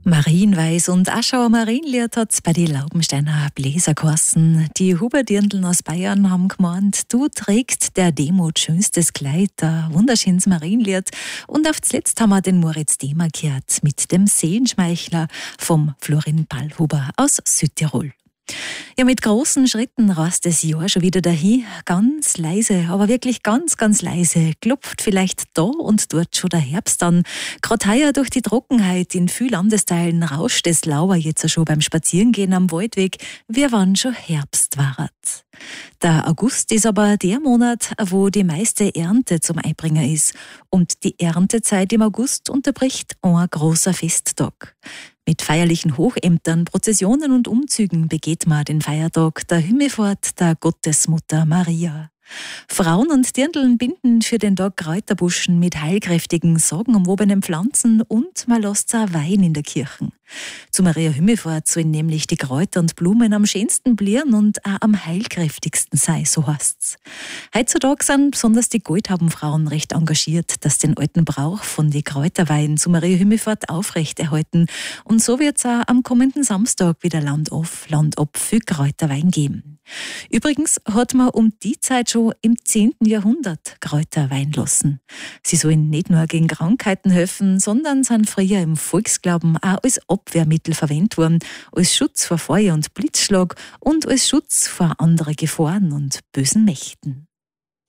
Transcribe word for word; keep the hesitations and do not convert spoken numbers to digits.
Marienweis und Aschauer Marienlied hat's bei die Laubensteiner Bläser geheißen. Die Huberdirndln aus Bayern haben gemeint, du trägst der Demut schönstes Kleid, ein wunderschönes Marienlied. Und auf zuletzt haben wir den Moritz Demer gehört mit dem Seelenschmeichler vom Florin Ballhuber aus Südtirol. Ja, mit großen Schritten rast das Jahr schon wieder dahin. Ganz leise, aber wirklich ganz, ganz leise klopft vielleicht da und dort schon der Herbst an. Gerade heuer durch die Trockenheit in vielen Landesteilen rauscht es lauer jetzt schon beim Spazierengehen am Waldweg, wie wann schon Herbst war. Der August ist aber der Monat, wo die meiste Ernte zum Einbringen ist. Und die Erntezeit im August unterbricht ein großer Festtag. Mit feierlichen Hochämtern, Prozessionen und Umzügen begeht man den Feiertag der Himmelfahrt der Gottesmutter Maria. Frauen und Dirndln binden für den Tag Kräuterbuschen mit heilkräftigen, sagenumwobenen Pflanzen und man lässt auch Wein in der Kirche. Zu Maria Himmelfahrt sollen nämlich die Kräuter und Blumen am schönsten blieren und auch am heilkräftigsten sein, so heißt's. Heutzutage sind besonders die Goldhabenfrauen recht engagiert, dass den alten Brauch von den Kräuterweinen zu Maria Himmelfahrt aufrechterhalten. Und so wird's auch am kommenden Samstag wieder Land auf, Land ab viel Kräuterwein geben. Übrigens hat man um die Zeit schon im zehnten Jahrhundert Kräuterwein lassen. Sie sollen nicht nur gegen Krankheiten helfen, sondern sind früher im Volksglauben auch als Abwehrmittel verwendet worden, als Schutz vor Feuer und Blitzschlag und als Schutz vor anderen Gefahren und bösen Mächten.